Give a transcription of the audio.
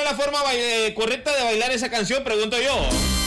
es la forma correcta de bailar esa canción? Pregunto yo.